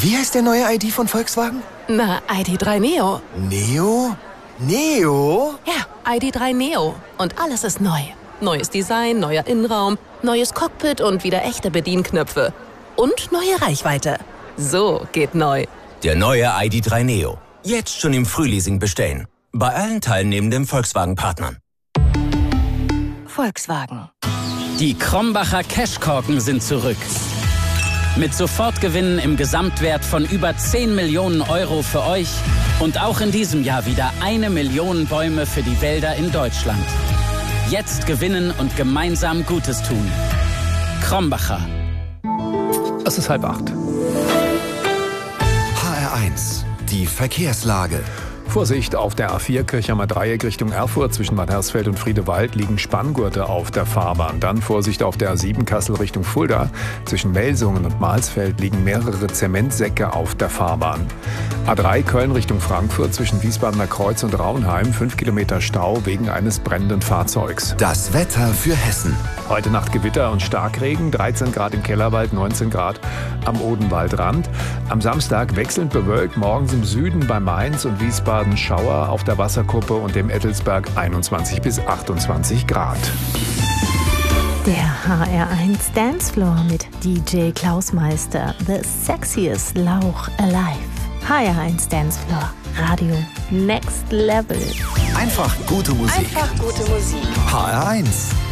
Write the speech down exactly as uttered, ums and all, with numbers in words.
Wie heißt der neue I D von Volkswagen? Na, I D drei Neo. Neo? Neo? Ja, I D drei Neo. Und alles ist neu. Neues Design, neuer Innenraum, neues Cockpit und wieder echte Bedienknöpfe. Und neue Reichweite. So geht neu. Der neue I D drei Neo. Jetzt schon im Frühleasing bestellen. Bei allen teilnehmenden Volkswagen-Partnern. Volkswagen. Die Krombacher Cashkorken sind zurück. Mit Sofortgewinnen im Gesamtwert von über zehn Millionen Euro für euch und auch in diesem Jahr wieder eine Million Bäume für die Wälder in Deutschland. Jetzt gewinnen und gemeinsam Gutes tun. Krombacher. Es ist halb acht. H R eins. Die Verkehrslage. Vorsicht, auf der A vier Kirchheimer Dreieck Richtung Erfurt zwischen Bad Hersfeld und Friedewald liegen Spanngurte auf der Fahrbahn. Dann Vorsicht auf der A sieben Kassel Richtung Fulda. Zwischen Melsungen und Mahlsfeld liegen mehrere Zementsäcke auf der Fahrbahn. A drei Köln Richtung Frankfurt zwischen Wiesbadener Kreuz und Raunheim. fünf Kilometer Stau wegen eines brennenden Fahrzeugs. Das Wetter für Hessen. Heute Nacht Gewitter und Starkregen, dreizehn Grad im Kellerwald, neunzehn Grad am Odenwaldrand. Am Samstag wechselnd bewölkt, morgens im Süden bei Mainz und Wiesbaden Schauer, auf der Wasserkuppe und dem Ettelsberg einundzwanzig bis achtundzwanzig Grad. Der H R eins Dancefloor mit D J Klaus Meister, the sexiest Lauch alive. H R eins Dancefloor, Radio Next Level. Einfach gute Musik. Einfach gute Musik. H R eins.